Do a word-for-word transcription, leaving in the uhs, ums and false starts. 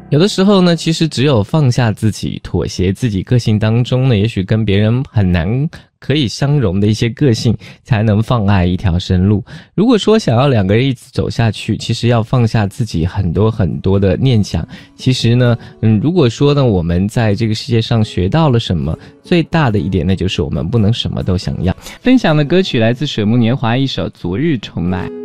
有的时候呢，其实只有放下自己，妥协自己个性当中呢，也许跟别人很难可以相容的一些个性，才能放爱一条生路。如果说想要两个人一直走下去，其实要放下自己很多很多的念想。其实呢，嗯，如果说呢，我们在这个世界上学到了什么，最大的一点，那就是我们不能什么都想要。分享的歌曲来自水木年华一首《昨日重来》。